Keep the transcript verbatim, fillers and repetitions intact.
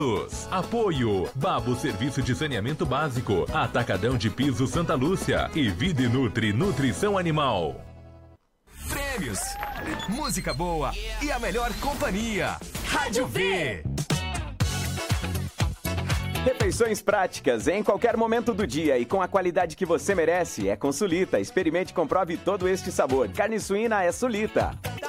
Apoio Babo Serviço de Saneamento Básico, Atacadão de Piso Santa Lúcia e Vida Nutri Nutrição Animal. Prêmios, música boa e a melhor companhia. Rádio V. Refeições práticas em qualquer momento do dia e com a qualidade que você merece é com Sulita. Experimente e comprove todo este sabor. Carne suína é Sulita.